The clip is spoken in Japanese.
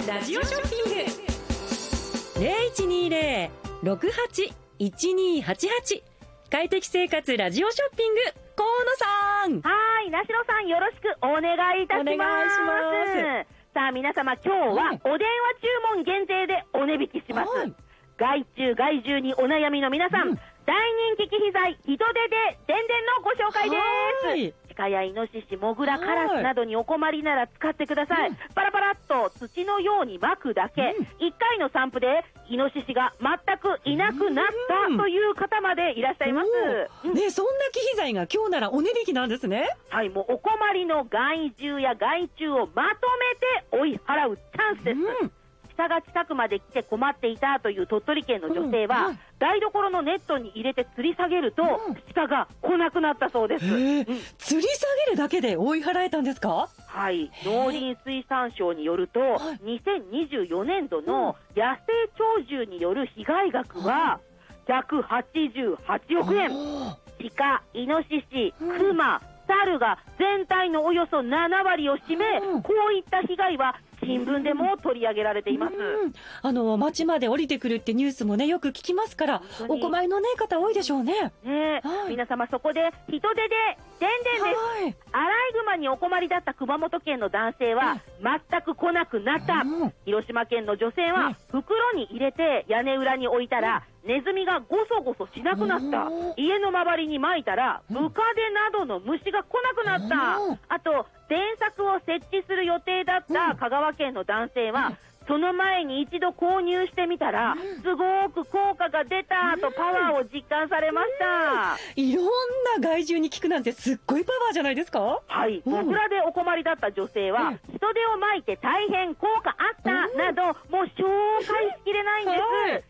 ラジオショッピング 0120-68-1288 快適生活ラジオショッピング、河野さん。 はい、なしろさんよろしくお願いいたします。 お願いします。 さあ皆様、今日はお電話注文限定でお値引きします。 はい、 害虫害獣にお悩みの皆さん、大人気機器材ヒトデででんでんのご紹介です。鹿やイノシシ、モグラ、カラスなどにお困りなら使ってください。パラパラっと土のように撒くだけ、1回の散布でイノシシが全くいなくなったという方までいらっしゃいます。 ね、そんな機器材が今日ならお値引きなんですね。 はい、もうお困りの害獣や害虫をまとめて追い払うチャンスです。鹿が近くまで来て困っていたという鳥取県の女性は、台所のネットに入れて吊り下げると、鹿が来なくなったそうです。 吊り下げるだけで追い払えたんですか？ はい、農林水産省によると、2024年度の野生鳥獣による被害額は188億円。鹿、イノシシ、クマ、猿が全体のおよそ7割を占め、こういった被害は新聞でも取り上げられています。 町まで降りてくるってニュースもね、よく聞きますから、お困りのね方多いでしょうね。 皆様、そこで人手ででんでんです。アライグマにお困りだった熊本県の男性は全く来なくなった。広島県の女性は袋に入れて屋根裏に置いたらネズミがゴソゴソしなくなった。家の周りに撒いたらムカデなどの虫が来なくなった。あと電柵を設置する予定だった香川県の男性はその前に一度購入してみたらすごく効果が出たとパワーを実感されました。 いろんな害獣に効くなんてすっごいパワーじゃないですか？ はい、モグラでお困りだった女性は人手をまいて大変効果あったなどもう紹介しきれないんです。